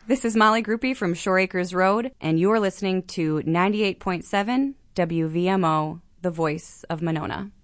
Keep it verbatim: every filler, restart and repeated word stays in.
This is Molly Groupie from Shore Acres Road, and you're listening to ninety-eight point seven W V M O, the voice of Monona.